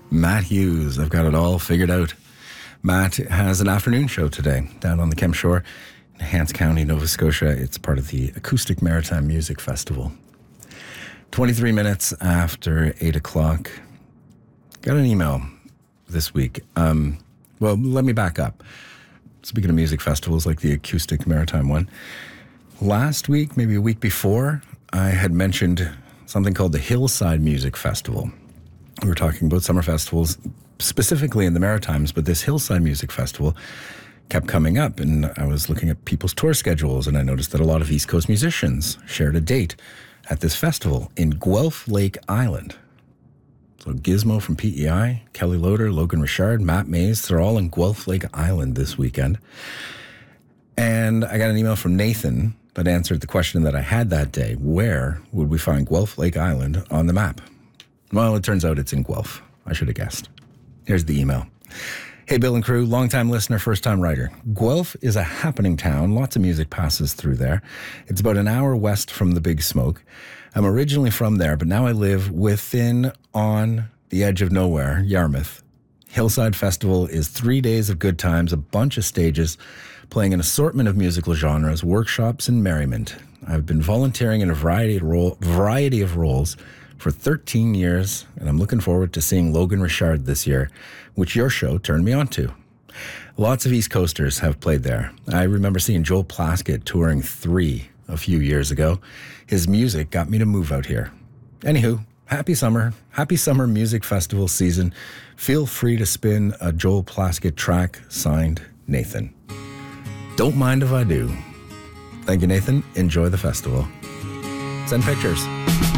Matt Hughes. I've got it all figured out. Matt has an afternoon show today down on the Kemp Shore in Hants County, Nova Scotia. It's part of the Acoustic Maritime Music Festival. 23 minutes after 8 o'clock. Got an email this week. Well, let me back up. Speaking of music festivals like the Acoustic Maritime one, last week, maybe a week before, I had mentioned something called the Hillside Music Festival. We were talking about summer festivals, specifically in the Maritimes, but this Hillside Music Festival kept coming up, and I was looking at people's tour schedules, and I noticed that a lot of East Coast musicians shared a date at this festival in Guelph Lake Island. So Gizmo from PEI, Kelly Loader, Logan Richard, Matt Mays, they're all in Guelph Lake Island this weekend. And I got an email from Nathan that answered the question that I had that day. Where would we find Guelph Lake Island on the map? Well, it turns out it's in Guelph. I should have guessed. Here's the email. Hey, Bill and crew, long-time listener, first-time writer. Guelph is a happening town. Lots of music passes through there. It's about an hour west from the Big Smoke. I'm originally from there, but now I live within, on the edge of nowhere, Yarmouth. Hillside Festival is 3 days of good times, a bunch of stages, playing an assortment of musical genres, workshops, and merriment. I've been volunteering in a variety of roles for 13 years, and I'm looking forward to seeing Logan Richard this year, which your show turned me on to. Lots of East Coasters have played there. I remember seeing Joel Plaskett touring 3 a few years ago. His music got me to move out here. Anywho, happy summer music festival season. Feel free to spin a Joel Plaskett track, signed Nathan. Don't mind if I do. Thank you, Nathan. Enjoy the festival. Send pictures.